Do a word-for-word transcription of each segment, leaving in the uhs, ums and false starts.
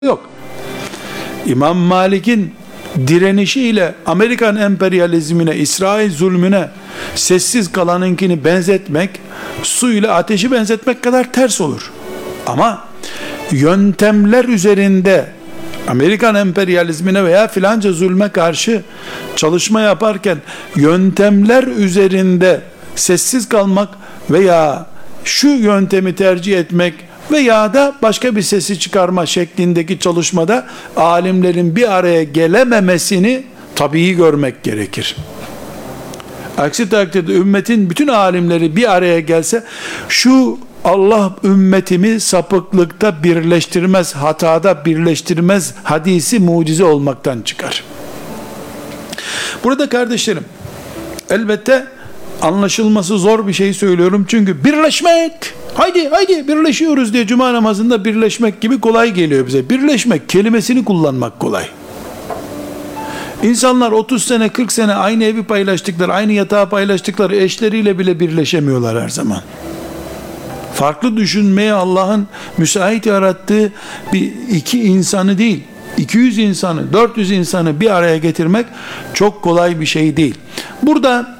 yok. İmam Malik'in direnişiyle Amerikan emperyalizmine, İsrail zulmüne sessiz kalanınkini benzetmek, su ile ateşi benzetmek kadar ters olur. Ama yöntemler üzerinde Amerikan emperyalizmine veya filanca zulme karşı çalışma yaparken yöntemler üzerinde sessiz kalmak veya şu yöntemi tercih etmek veya da başka bir sesi çıkarma şeklindeki çalışmada alimlerin bir araya gelememesini tabii görmek gerekir. Aksi takdirde ümmetin bütün alimleri bir araya gelse, şu Allah ümmetimi sapıklıkta birleştirmez, hatada birleştirmez hadisi mucize olmaktan çıkar. Burada kardeşlerim, elbette anlaşılması zor bir şey söylüyorum, çünkü birleşmek, haydi haydi birleşiyoruz diye cuma namazında birleşmek gibi kolay geliyor bize. Birleşmek kelimesini kullanmak kolay. İnsanlar otuz sene kırk sene aynı evi paylaştıkları, aynı yatağı paylaştıkları eşleriyle bile birleşemiyorlar her zaman. Farklı düşünmeye Allah'ın müsait yarattığı bir iki insanı değil, iki yüz insanı, dört yüz insanı bir araya getirmek çok kolay bir şey değil. Burada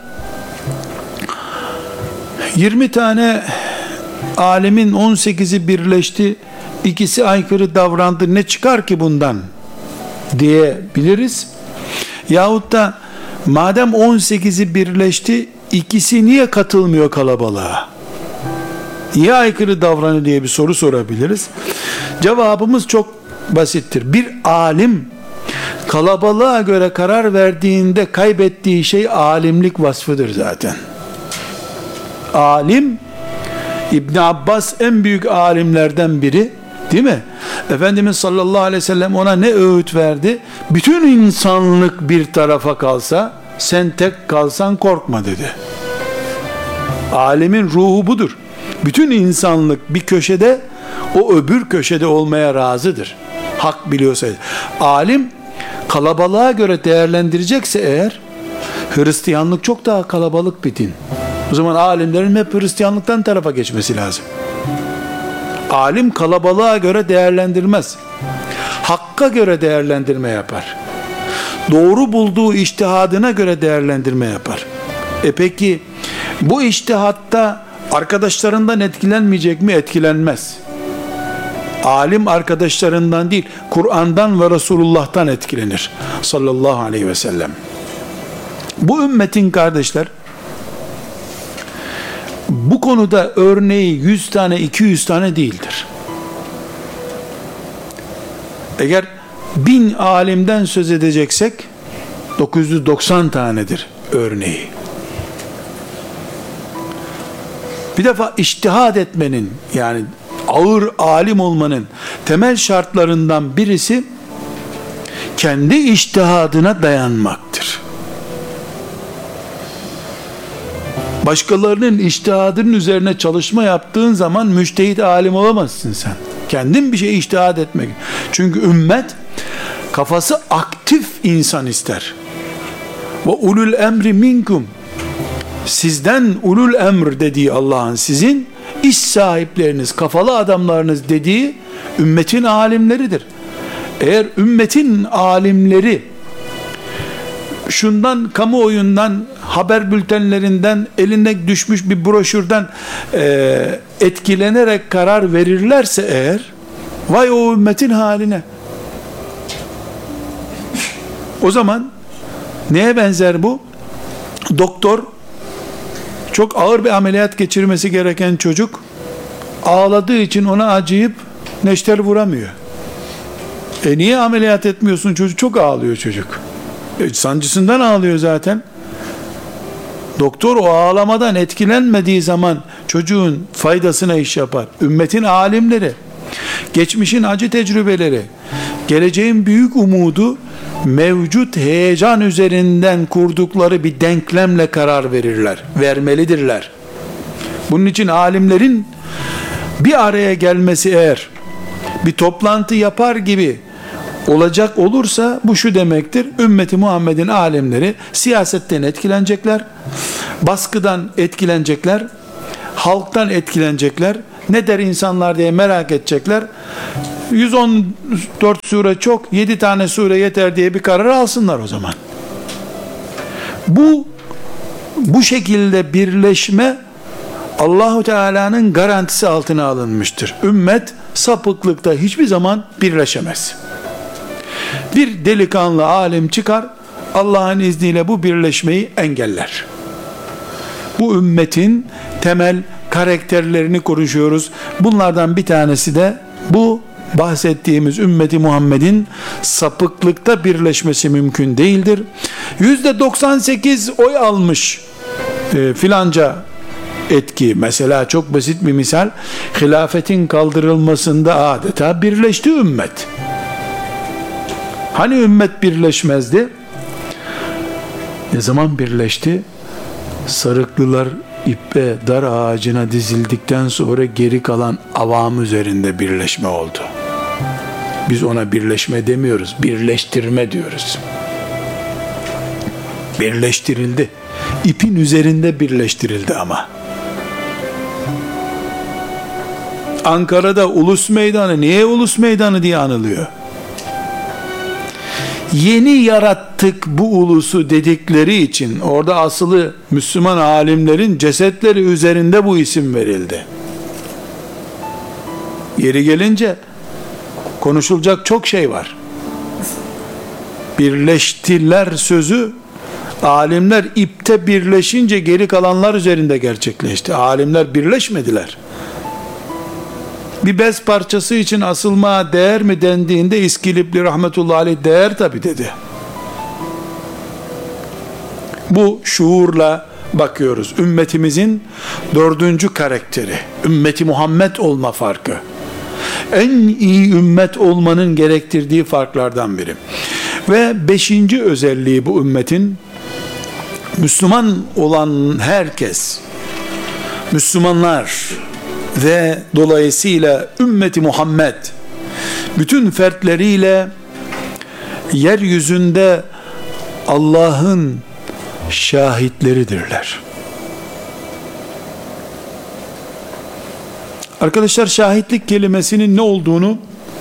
yirmi tane alemin on sekizi birleşti, ikisi aykırı davrandı, ne çıkar ki bundan diyebiliriz. Yahut da madem on sekizi birleşti, ikisi niye katılmıyor kalabalığa? Niye aykırı davranıyor diye bir soru sorabiliriz. Cevabımız çok basittir. Bir alim kalabalığa göre karar verdiğinde kaybettiği şey alimlik vasfıdır zaten. Alim, İbn Abbas en büyük alimlerden biri, değil mi? Efendimiz sallallahu aleyhi ve sellem ona ne öğüt verdi? Bütün insanlık bir tarafa kalsa, sen tek kalsan korkma dedi. Alimin ruhu budur. Bütün insanlık bir köşede, o öbür köşede olmaya razıdır. Hak biliyorsa. Alim kalabalığa göre değerlendirecekse eğer, Hristiyanlık çok daha kalabalık bir din. O zaman alimlerin hep Hristiyanlıktan tarafa geçmesi lazım. Alim kalabalığa göre değerlendirmez. Hakka göre değerlendirme yapar. Doğru bulduğu içtihadına göre değerlendirme yapar. E peki bu içtihatta arkadaşlarından etkilenmeyecek mi? Etkilenmez. Alim arkadaşlarından değil, Kur'an'dan ve Resulullah'tan etkilenir sallallahu aleyhi ve sellem. Bu ümmetin kardeşler, bu konuda örneği yüz tane iki yüz tane değildir. Eğer bin alimden söz edeceksek dokuz yüz doksan tanedir örneği. Bir defa içtihad etmenin, yani ağır alim olmanın temel şartlarından birisi kendi içtihadına dayanmaktır. Başkalarının içtihadının üzerine çalışma yaptığın zaman müçtehit alim olamazsın sen. Kendin bir şey içtihad etmek. Çünkü ümmet kafası aktif insan ister. Ve ulul emri minkum, sizden ulul emr dediği Allah'ın, sizin iş sahipleriniz, kafalı adamlarınız dediği ümmetin alimleridir. Eğer ümmetin alimleri şundan, kamuoyundan, haber bültenlerinden, eline düşmüş bir broşürden e, etkilenerek karar verirlerse eğer, vay o ümmetin haline. O zaman neye benzer bu? Doktor, çok ağır bir ameliyat geçirmesi gereken çocuk, ağladığı için ona acıyıp neşter vuramıyor. E niye ameliyat etmiyorsun çocuk? Çok ağlıyor çocuk. E, sancısından ağlıyor zaten. Doktor o ağlamadan etkilenmediği zaman çocuğun faydasına iş yapar. Ümmetin alimleri, geçmişin acı tecrübeleri, geleceğin büyük umudu, mevcut heyecan üzerinden kurdukları bir denklemle karar verirler, vermelidirler. Bunun için alimlerin bir araya gelmesi, eğer bir toplantı yapar gibi olacak olursa, bu şu demektir: ümmeti Muhammed'in alimleri siyasetten etkilenecekler, baskıdan etkilenecekler, halktan etkilenecekler, ne der insanlar diye merak edecekler. yüz on dört sure çok, yedi tane sure yeter diye bir karar alsınlar o zaman. Bu bu şekilde birleşme Allahu Teala'nın garantisi altına alınmıştır. Ümmet sapıklıkta hiçbir zaman birleşemez. Bir delikanlı alim çıkar, Allah'ın izniyle bu birleşmeyi engeller. Bu ümmetin temel karakterlerini konuşuyoruz. Bunlardan bir tanesi de bu bahsettiğimiz ümmeti Muhammed'in sapıklıkta birleşmesi mümkün değildir. yüzde doksan sekiz oy almış e, filanca etki. Mesela çok basit bir misal, hilafetin kaldırılmasında adeta birleşti ümmet. Hani ümmet birleşmezdi? Ne zaman birleşti? Sarıklılar ippe dar ağacına dizildikten sonra geri kalan avam üzerinde birleşme oldu. Biz ona birleşme demiyoruz, birleştirme diyoruz. Birleştirildi. İpin üzerinde birleştirildi ama. Ankara'da Ulus Meydanı niye Ulus Meydanı diye anılıyor? Yeni yarattık bu ulusu dedikleri için orada asılı Müslüman alimlerin cesetleri üzerinde bu isim verildi. Yeri gelince konuşulacak çok şey var. Birleştiler sözü, alimler ipte birleşince geri kalanlar üzerinde gerçekleşti. Alimler birleşmediler. Bir bez parçası için asılmaya değer mi dendiğinde İskilipli rahmetullahi aleyh değer tabi dedi. Bu şuurla bakıyoruz. Ümmetimizin dördüncü karakteri, ümmeti Muhammed olma farkı. En iyi ümmet olmanın gerektirdiği farklardan biri. Ve beşinci özelliği bu ümmetin, Müslüman olan herkes, Müslümanlar ve dolayısıyla ümmeti Muhammed bütün fertleriyle yeryüzünde Allah'ın şahitleridirler. Arkadaşlar, şahitlik kelimesinin ne olduğunu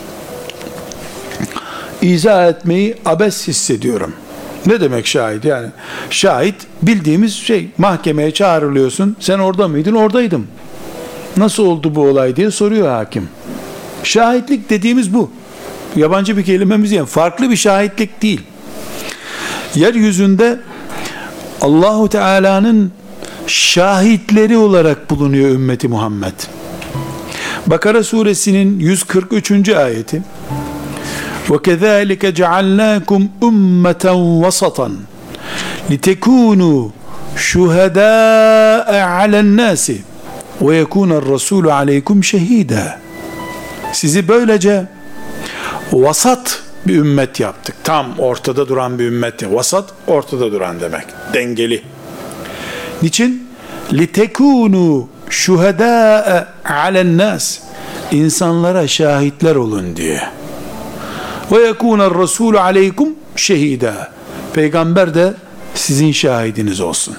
izah etmeyi abes hissediyorum. Ne demek şahit? Yani şahit bildiğimiz şey, mahkemeye çağrılıyorsun, sen orada mıydın? Oradaydım. Nasıl oldu bu olay diye soruyor hakim. Şahitlik dediğimiz bu. Yabancı bir kelimemiz yani, farklı bir şahitlik değil. Yeryüzünde Allahu Teala'nın şahitleri olarak bulunuyor ümmeti Muhammed. Bakara suresinin yüz kırk üçüncü ayeti: وَكَذَٰلِكَ جَعَلْنَاكُمْ اُمَّةً وَسَطًا لِتَكُونُوا شُهَدَاءَ عَلَى النَّاسِ وَيَكُونَ الرَّسُولُ عَلَيْكُمْ شَهِيدًا. Sizi böylece vasat bir ümmet yaptık. Tam ortada duran bir ümmet. Vasat, ortada duran demek. Dengeli. Niçin? لِتَكُونُوا شُهَدَاءَ عَلَى النَّاسِ İnsanlara şahitler olun diye. وَيَكُونَ الرَّسُولُ عَلَيْكُمْ شَهِيدًا Peygamber de sizin şahidiniz olsun.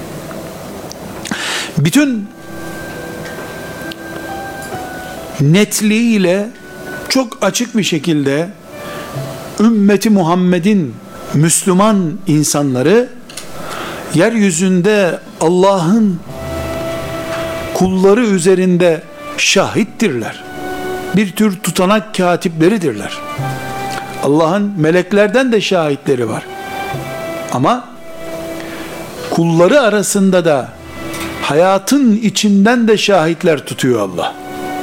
Bütün netliğiyle çok açık bir şekilde ümmeti Muhammed'in Müslüman insanları yeryüzünde Allah'ın kulları üzerinde şahittirler. Bir tür tutanak katipleridirler. Allah'ın meleklerden de şahitleri var. Ama kulları arasında da hayatın içinden de şahitler tutuyor Allah.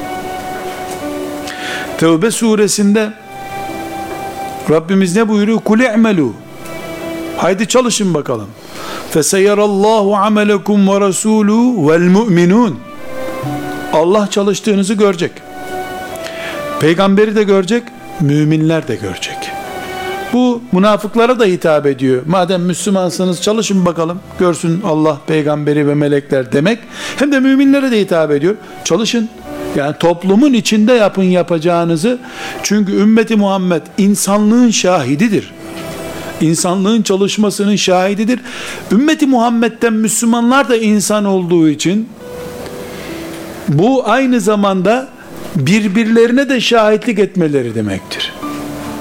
Tevbe suresinde Rabbimiz ne buyuruyor? Kul i'melû. Haydi çalışın bakalım. Feseyerallahu amelekum ve rasûlû vel mu'minûn. Allah çalıştığınızı görecek. Peygamberi de görecek, müminler de görecek. Bu münafıklara da hitap ediyor. Madem Müslümansınız çalışın bakalım, görsün Allah, peygamberi ve melekler demek. Hem de müminlere de hitap ediyor. Çalışın. Yani toplumun içinde yapın yapacağınızı. Çünkü ümmeti Muhammed insanlığın şahididir. İnsanlığın çalışmasının şahididir. Ümmeti Muhammed'den Müslümanlar da insan olduğu için bu aynı zamanda birbirlerine de şahitlik etmeleri demektir.